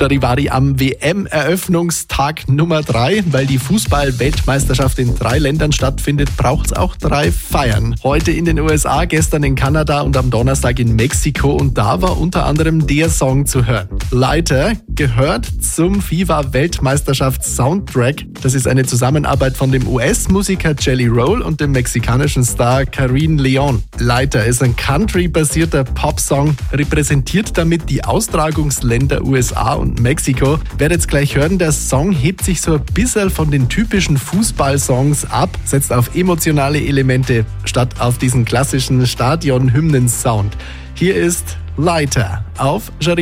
Charivari am WM-Eröffnungstag Nummer 3. Weil die Fußball-Weltmeisterschaft in 3 Ländern stattfindet, braucht es auch 3 Feiern. Heute in den USA, gestern in Kanada und am Donnerstag in Mexiko. Und da war unter anderem der Song zu hören. Lighter gehört zum FIFA-Weltmeisterschafts-Soundtrack. Das ist eine Zusammenarbeit von dem US-Musiker Jelly Roll und dem mexikanischen Star Karin Leon. Lighter ist ein Country-basierter Popsong, repräsentiert damit die Austragungsländer USA und Mexiko. Werdet jetzt gleich hören, der Song hebt sich so ein bisschen von den typischen Fußballsongs ab, setzt auf emotionale Elemente statt auf diesen klassischen Stadion-Hymnen-Sound. Hier ist Lighter auf Charivari.